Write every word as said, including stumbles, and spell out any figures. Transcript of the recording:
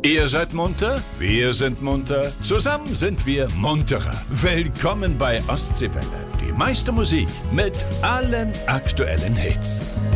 Ihr seid munter, wir sind munter, zusammen sind wir munterer. Willkommen bei Ostseewelle, die meiste Musik mit allen aktuellen Hits.